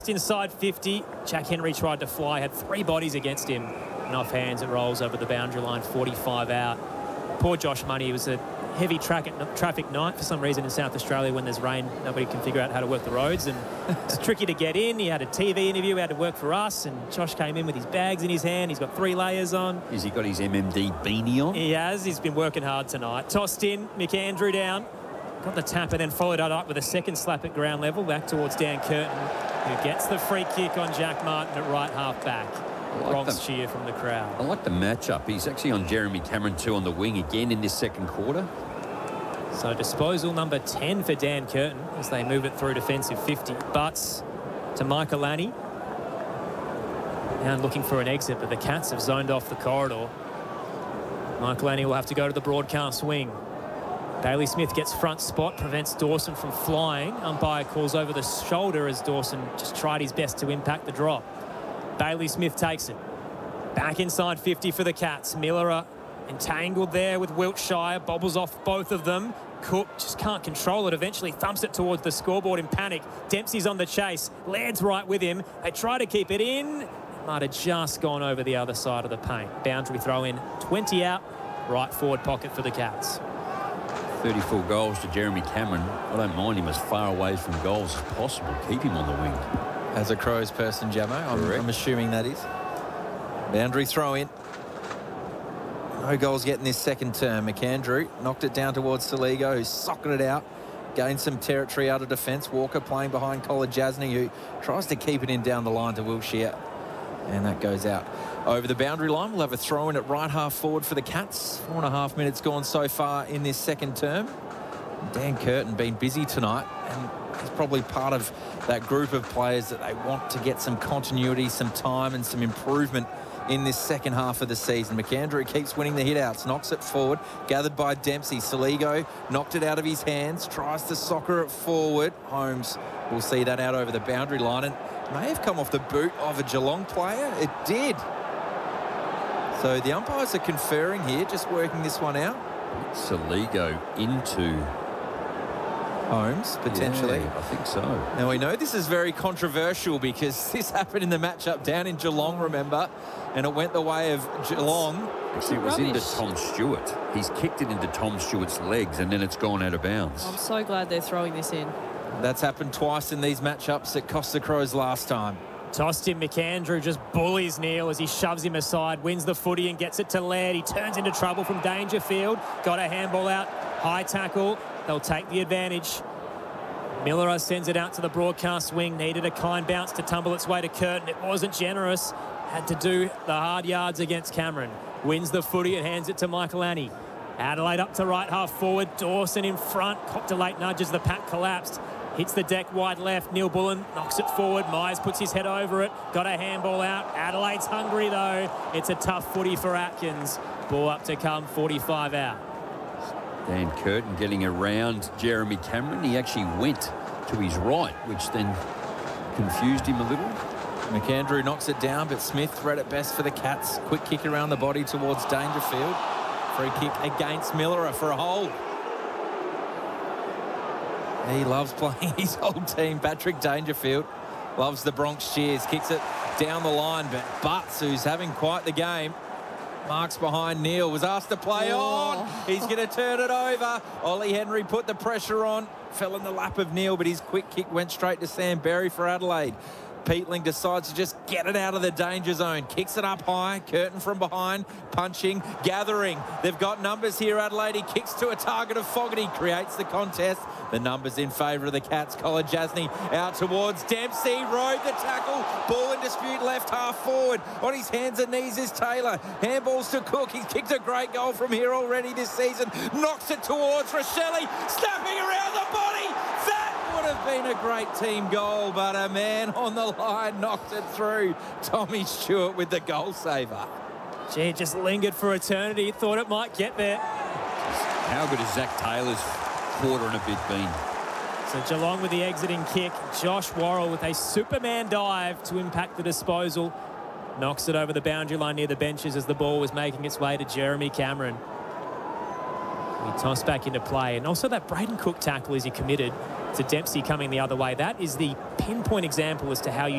inside 50. Jack Henry tried to fly, had 3 bodies against him. And off hands, it rolls over the boundary line, 45 out. Poor Josh Money. It was a heavy traffic night for some reason in South Australia. When there's rain, nobody can figure out how to work the roads, and it's tricky to get in. He had a TV interview, he had to work for us, and Josh came in with his bags in his hand. He's got 3 layers on. Has he got his MMD beanie on? He has. He's been working hard tonight. Tossed in, McAndrew down. Got the tap and then followed it up with a second slap at ground level back towards Dan Curtin, who gets the free kick on Jack Martin at right half back. Bronx cheer from the crowd. I like the matchup. He's actually on Jeremy Cameron too on the wing again in this second quarter. So disposal number 10 for Dan Curtin as they move it through defensive 50. Butts to Michael Lanny. Now looking for an exit, but the Cats have zoned off the corridor. Michael Lanny will have to go to the broadcast wing. Bailey Smith gets front spot, prevents Dawson from flying. Umpire calls over the shoulder as Dawson just tried his best to impact the drop. Bailey Smith takes it. Back inside 50 for the Cats. Miller entangled there with Wiltshire. Bobbles off both of them. Cook just can't control it. Eventually thumps it towards the scoreboard in panic. Dempsey's on the chase. Laird's right with him. They try to keep it in. Might have just gone over the other side of the paint. Boundary throw in. 20 out. Right forward pocket for the Cats. 34 goals to Jeremy Cameron. I don't mind him as far away from goals as possible. Keep him on the wing. As a Crows person, Jamo, I'm assuming that is. Boundary throw in. No goals yet in this second term. McAndrew knocked it down towards Saligo, who's socketed it out. Gained some territory out of defence. Walker playing behind Kolodjasny, who tries to keep it in down the line to Wilshere. And that goes out over the boundary line. We'll have a throw in at right half forward for the Cats. 4.5 minutes gone so far in this second term. Dan Curtin been busy tonight, and he's probably part of that group of players that they want to get some continuity, some time and some improvement in this second half of the season. McAndrew keeps winning the hit-outs, knocks it forward, gathered by Dempsey. Saligo knocked it out of his hands, tries to soccer it forward. Holmes will see that out over the boundary line, and may have come off the boot of a Geelong player. It did. So the umpires are conferring here, just working this one out. Saligo into Holmes, potentially. Yeah, I think so. Now, we know this is very controversial because this happened in the matchup down in Geelong, remember? And it went the way of Geelong. Actually, it was into Tom Stewart. He's kicked it into Tom Stewart's legs and then it's gone out of bounds. I'm so glad they're throwing this in. That's happened twice in these matchups. It cost the Crows last time. Tossed him, McAndrew just bullies Neil as he shoves him aside, wins the footy and gets it to Laird. He turns into trouble from Dangerfield. Got a handball out, high tackle. They'll take the advantage. Miller sends it out to the broadcast wing. Needed a kind bounce to tumble its way to Curtin. It wasn't generous. Had to do the hard yards against Cameron. Wins the footy and hands it to Michael Lanny. Adelaide up to right half forward. Dawson in front. Copped a late nudge as the pack collapsed. Hits the deck wide left. Neil Bullen knocks it forward. Myers puts his head over it. Got a handball out. Adelaide's hungry though. It's a tough footy for Atkins. Ball up to come, 45 out. Dan Curtin getting around Jeremy Cameron. He actually went to his right, which then confused him a little. McAndrew knocks it down, but Smith read it best for the Cats. Quick kick around the body towards Dangerfield. Free kick against Miller for a hold. He loves playing his old team. Patrick Dangerfield loves the Bronx cheers. Kicks it down the line, but Butts, who's having quite the game, marks behind Neil, was asked to play on. He's going to turn it over. Ollie Henry put the pressure on. Fell in the lap of Neil, but his quick kick went straight to Sam Berry for Adelaide. Peatling decides to just get it out of the danger zone. Kicks it up high. Curtin from behind. Punching. Gathering. They've got numbers here, Adelaide. He kicks to a target of Fogarty. Creates the contest. The numbers in favour of the Cats. Kolodjasny out towards Dempsey. Rode the tackle. Ball in dispute left half forward. On his hands and knees is Taylor. Handballs to Cook. He's kicked a great goal from here already this season. Knocks it towards Rochelle. Snapping around the body. That would have been a great team goal, but a man on the line knocked it through. Tommy Stewart with the goal saver. Gee, it just lingered for eternity. Thought it might get there. How good has Zach Taylor's quarter and a bit been? So Geelong with the exiting kick. Josh Worrell with a Superman dive to impact the disposal. Knocks it over the boundary line near the benches as the ball was making its way to Jeremy Cameron. He tossed back into play. And also that Braden Cook tackle as he committed. to Dempsey coming the other way. That is the pinpoint example as to how you